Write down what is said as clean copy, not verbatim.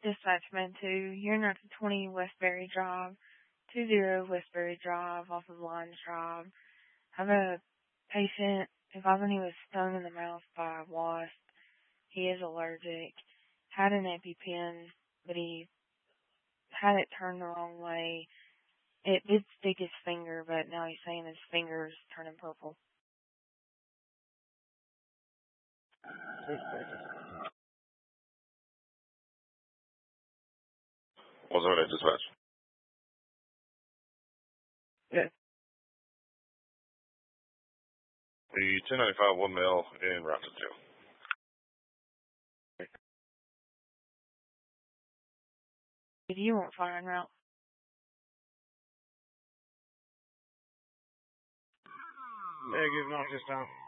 Dispatchman 2, you're not the 20 Westbury Drive, 20 Westbury Drive off of Lions Drive. I have a patient who thought he was stung in the mouth by a wasp. He is allergic. Had an EpiPen, but he had it turned the wrong way. It did stick his finger, but now he's saying his finger's turning purple. What's on that dispatch? Good. The 1095 one male in route to jail. If you want firing route. Negative, not this time.